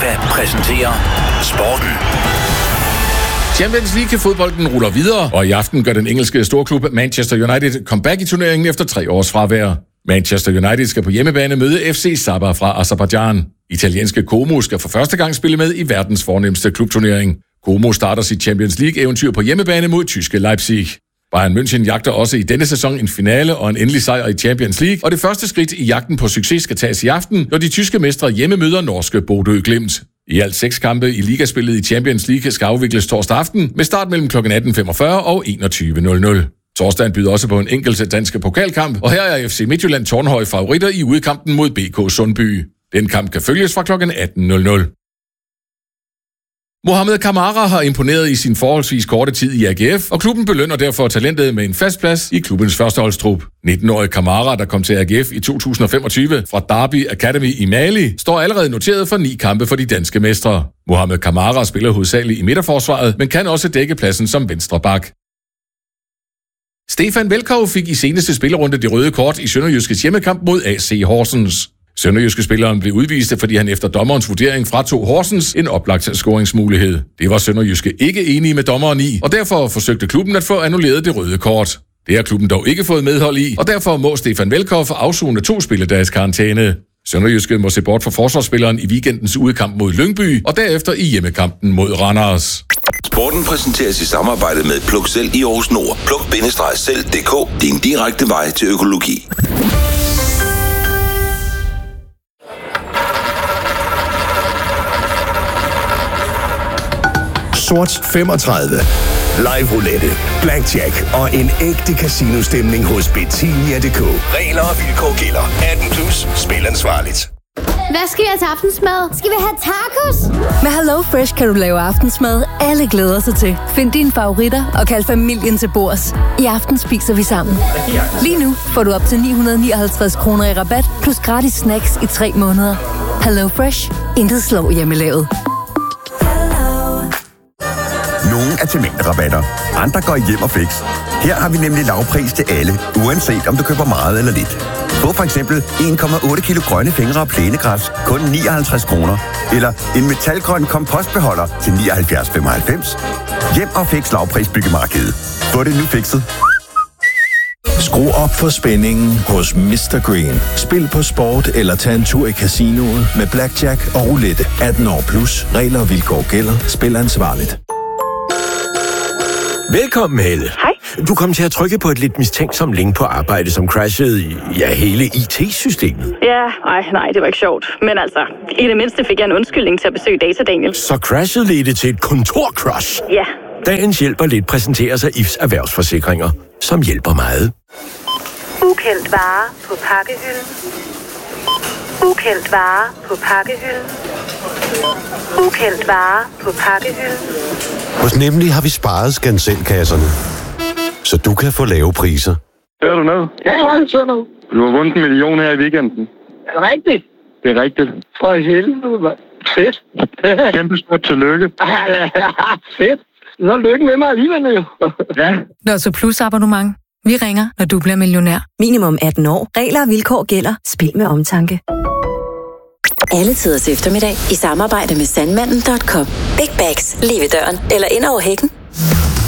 FIFA præsenterer Sporten. Champions League-fodbolden ruller videre, og i aften gør den engelske storklub Manchester United comeback i turneringen efter 3 års fravær. Manchester United skal på hjemmebane møde FC Sabah fra Aserbajdsjan. Italienske Como skal for første gang spille med i verdens fornemste klubturnering. Como starter sit Champions League-eventyr på hjemmebane mod tyske Leipzig. Bayern München jagter også i denne sæson en finale og en endelig sejr i Champions League, og det første skridt i jagten på succes skal tages i aften, når de tyske mestre hjemme møder norske Bodø Glimt. I alt 6 kampe i ligaspillet i Champions League skal afvikles torsdag aften med start mellem kl. 18.45 og 21.00. Torsdagen byder også på en enkelt dansk pokalkamp, og her er FC Midtjylland tårnhøje favoritter i udkampen mod BK Sundby. Den kamp kan følges fra kl. 18.00. Mohamed Kamara har imponeret i sin forholdsvis korte tid i AGF, og klubben belønner derfor talentet med en fast plads i klubbens førsteholdstrup. 19-årige Kamara, der kom til AGF i 2025 fra Derby Academy i Mali, står allerede noteret for 9 kampe for de danske mestre. Mohamed Kamara spiller hovedsageligt i midterforsvaret, men kan også dække pladsen som venstre bak. Stefan Velkov fik i seneste spillerunde det røde kort i Sønderjyskes hjemmekamp mod AC Horsens. Sønderjyske spilleren blev udvist, fordi han efter dommerens vurdering fratog Horsens en oplagt scoringsmulighed. Det var Sønderjyske ikke enige med dommeren i, og derfor forsøgte klubben at få annulleret det røde kort. Det har klubben dog ikke fået medhold i, og derfor må Stefan Velkov afsone 2 spilledages karantæne. Sønderjyske må se bort fra forsvarsspilleren i weekendens udekamp mod Lyngby, og derefter i hjemmekampen mod Randers. Sporten præsenteres i samarbejde med Pluk Selv i Aarhus Nord. Pluk-selv.dk, din direkte vej til økologi. Sort 35. Live roulette, blackjack og en ægte casinostemning hos Betania.dk. Regler og vilkår gælder. 18+. Spil ansvarligt. Hvad skal vi have til aftensmad? Skal vi have tacos? Med HelloFresh kan du lave aftensmad, alle glæder sig til. Find dine favoritter og kald familien til bords. I aften spiser vi sammen. Lige nu får du op til 959 kroner i rabat, plus gratis snacks i 3 måneder. HelloFresh. Intet slår hjemmelavet. Nogle er til mængderabatter, andre går hjem og fix. Her har vi nemlig lavpris til alle, uanset om du køber meget eller lidt. Få for eksempel 1,8 kilo grønne fingre og plænegræs, kun 59 kroner. Eller en metalgrøn kompostbeholder til 79,95. Hjem og fix lavpris byggemarkedet. Få det nu fikset. Skru op for spændingen hos Mr. Green. Spil på sport eller tag en tur i casinoet med blackjack og roulette. 18 år plus. Regler og vilkår gælder. Spil ansvarligt. Velkommen, Helle. Hej. Du kom til at trykke på et lidt mistænksomt link på arbejde, som crashede hele IT-systemet. Ja, nej, det var ikke sjovt. Men altså, i det mindste fik jeg en undskyldning til at besøge Data Daniel. Så crashet ledte til et kontorcrash? Ja. Dagens hjælper lidt præsenterer sig IFs erhvervsforsikringer, som hjælper meget. Ukendt vare på pakkehylden. Ukendt vare på pakkehylden. Ukendt vare på pakkehylden. Hos Nemlig har vi sparet skanselkasserne, så du kan få lave priser. Hører du noget? Ja, jeg hører noget. Du har vundet 1 million her i weekenden. Er det rigtigt? Det er rigtigt. For helvede, mand. Fedt. Kæmpe stort tillykke. Fedt. Så lykke med mig alligevel, jo. Ja. Lotto Plus abonnement. Vi ringer, når du bliver millionær. Minimum 18 år. Regler og vilkår gælder. Spil med omtanke. Alle tiders eftermiddag i samarbejde med Sandmanden.com. Big bags lige ved døren eller ind over hækken.